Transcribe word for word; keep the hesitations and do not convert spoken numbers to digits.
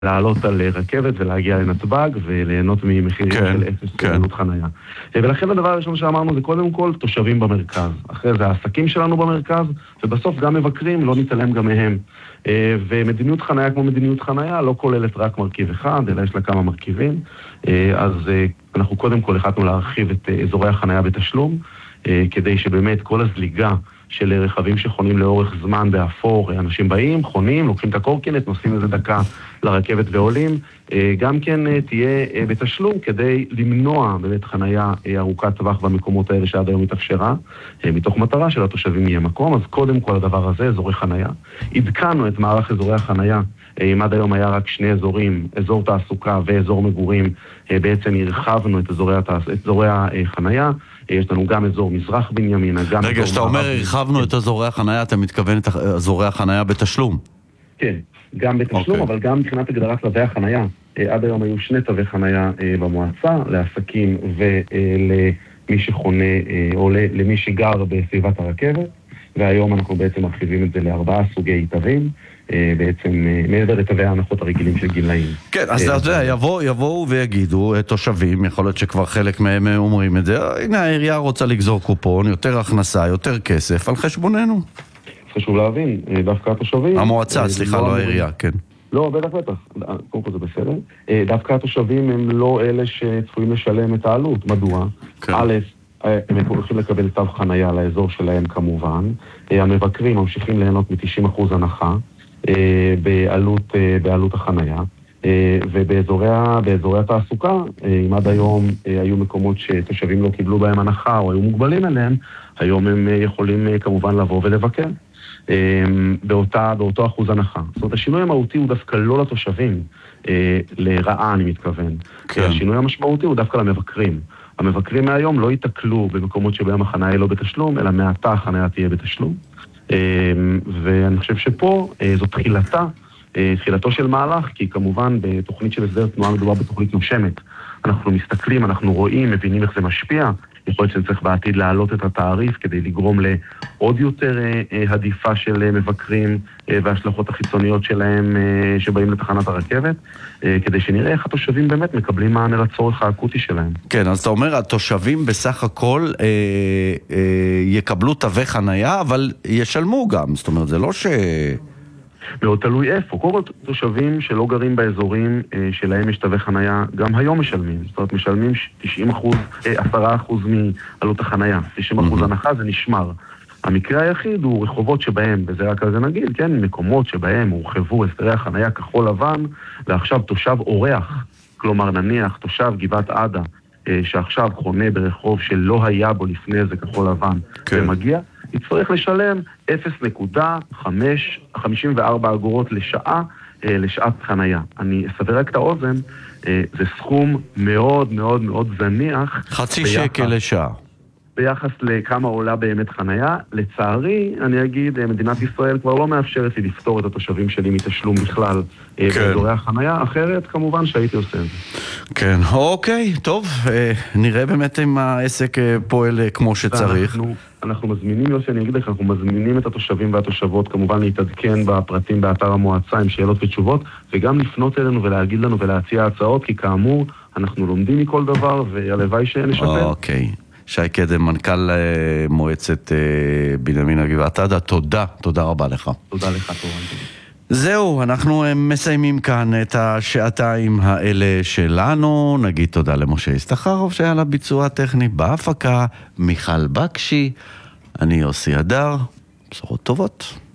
לעלות על רכבת ולהגיע לנתב"ג וליהנות ממחירים כן, של אפס כן. עלות חנייה. ולכן הדבר הראשון שאמרנו זה קודם כל תושבים במרכז. אחרי זה העסקים שלנו במרכז, ובסוף גם מבקרים, לא נתעלם גם מהם. ומדיניות חנייה כמו מדיניות חנייה לא כוללת רק מרכיב אחד, אלא יש לה כמה מרכיבים. אז אנחנו קודם כל החלטנו להרחיב את אזורי החנייה בתשלום, כדי שבאמת כל הזליגה של רכבים שחונים לאורך זמן באפור, אנשים באים, חונים, לוקחים את הקורקינט, נוסעים איזה דקה לרכבת ועולים, גם כן תהיה בתשלום כדי למנוע באמת חנייה ארוכת טווח במקומות האלה שעד היום מתאפשרה, מתוך מטרה של התושבים יהיה מקום. אז קודם כל הדבר הזה, אזורי חנייה. עדכנו את מערך אזורי החנייה, אם עד היום היה רק שני אזורים, אזור תעסוקה ואזור מגורים, בעצם הרחבנו את אזורי, התעס... את אזורי החנייה. יש לנו גם אזור מזרח בנימינה, גם... רגע, שאתה אומר, הרחבנו את אזורי החנייה, אתה מתכוון את אזורי החנייה בתשלום? כן, גם בתשלום, okay. אבל גם מבחינת הגדרת תווי החנייה. עד היום היו שני תווי חנייה במועצה, לעסקים ולמי שחונה, או למי שגר בסביבת הרכבת, והיום אנחנו בעצם מרחיבים את זה לארבעה סוגי תווים, בעצם מעבר לתווי ההנחות הרגילים של גילאים. כן, אז אתה יודע, יבואו ויגידו, תושבים, יכול להיות שכבר חלק מהם אומרים את זה, הנה העירייה רוצה לגזור קופון, יותר הכנסה, יותר כסף, על חשבוננו. חשוב להבין, דווקא התושבים... המועצה, סליחה, לא העירייה, כן. לא, בטח בטח, קודם כל זה בסדר. דווקא התושבים הם לא אלה שצפויים לשלם את העלות. מדוע? א', הם הולכים לקבל תו חנייה לאזור שלהם כמובן. המבקרים ממשיכים ליהנות מ-תשעים אחוז הנחה בעלות, בעלות החנייה. ובאזורי התעסוקה, אם עד היום היו מקומות שתושבים לא קיבלו בהם הנחה או היו מוגבלים אליהם, היום הם יכולים כמובן לבוא ולבקר. באותה, באותו אחוז הנחה. זאת אומרת, השינוי המהותי הוא דווקא לא לתושבים, לרעה אני מתכוון. כן. השינוי המשמעותי הוא דווקא למבקרים. המבקרים מהיום לא יתקלו במקומות שבהם החנייה לא בתשלום, אלא מעתה החנייה תהיה בתשלום. ואני חושב שפה זו תחילתה, תחילתו של מהלך, כי כמובן בתוכנית של הסדר תנועה מדובר בתוכנית נושמת. אנחנו מסתכלים, אנחנו רואים, מבינים איך זה משפיע. יכול להיות שצריך בעתיד להעלות את התעריף כדי לגרום לעוד יותר עדיפה של מבקרים וההשלכות החיצוניות שלהם שבאים לתחנת הרכבת, כדי שנראה איך התושבים באמת מקבלים מענה לצורך האקוטי שלהם. כן, אז אתה אומר, התושבים בסך הכל אה, אה, יקבלו תווי חנייה, אבל ישלמו גם. זאת אומרת, זה לא ש... מאוד תלוי איפה. כל כל תושבים שלא גרים באזורים אה, שלהם יש תווי חנייה, גם היום משלמים. זאת אומרת, משלמים תשעים אחוז, עשרה אחוז מעלות החנייה. תשעים אחוז הנחה זה נשמר. המקרה היחיד הוא רחובות שבהם, וזה רק על זה נגיד, כן, מקומות שבהם הורחבו הסדרי החנייה כחול לבן, ועכשיו תושב אורח, כלומר נניח תושב גבעת עדה, אה, שעכשיו חונה ברחוב שלא היה בו לפני זה כחול לבן, כן. ומגיע, יצטרך לשלם אפס נקודה חמישים וארבע אגורות לשעה, לשעת חנייה. אני אסבר רק את האוזן, זה סכום מאוד מאוד מאוד זניח. חצי שקל לשעה. ביחס לכמה עולה באמת חנייה. לצערי, אני אגיד, מדינת ישראל כבר לא מאפשרת לי לפתור את התושבים שלי מתשלום בכלל כן. באזורי החנייה, אחרת כמובן שהייתי עושה את זה. כן, אוקיי, טוב, נראה באמת אם העסק פועל כמו שצריך. אנחנו, אנחנו מזמינים, יוסי, אני אגיד לך, אנחנו מזמינים את התושבים והתושבות כמובן להתעדכן בפרטים באתר המועצה עם שאלות ותשובות, וגם לפנות אלינו ולהגיד לנו ולהציע הצעות, כי כאמור, אנחנו לומדים מכל דבר, והלוואי שנשפר. אוקיי. שי קדם, מנכ"ל מועצת בנימינה גבעת עדה, תודה, תודה רבה לך. תודה לך, תורן. זהו, אנחנו מסיימים כאן את השעתיים האלה שלנו. נגיד תודה למשה ישתחרוב שהיה לביצוע הטכני בהפקה, מיכל בקשי, אני יוסי הדר, בשורות טובות.